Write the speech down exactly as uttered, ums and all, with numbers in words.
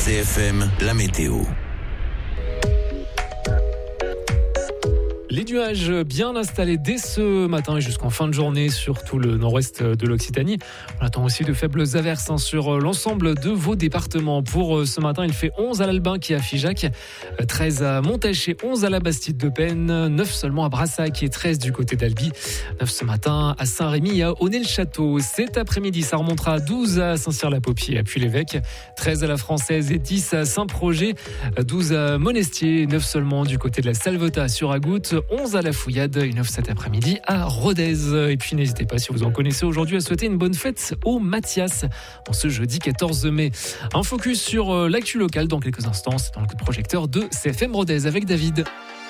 C F M, la météo. Les nuages bien installés dès ce matin et jusqu'en fin de journée sur tout le nord-ouest de l'Occitanie. On attend aussi de faibles averses hein, sur l'ensemble de vos départements. Pour ce matin, il fait onze à l'Albin qui est à Figeac, treize à Montaché, onze à la Bastide-de-Penne, neuf seulement à Brassac et treize du côté d'Albi, neuf ce matin à Saint-Rémy et à Aunay-le-Château. Cet après-midi, ça remontera à douze à Saint-Cyr-la-Popie et à Puy-l'Évêque, treize à la Française et dix à Saint-Projet, douze à Monestier, neuf seulement du côté de la Salvetat sur Agoutte, onze à la Fouillade et neuf cet après-midi à Rodez. Et puis n'hésitez pas, si vous en connaissez aujourd'hui, à souhaiter une bonne fête au Mathias en ce jeudi quatorze mai. Un focus sur l'actu locale dans quelques instants, c'est dans le coup de projecteur de C F M Rodez avec David.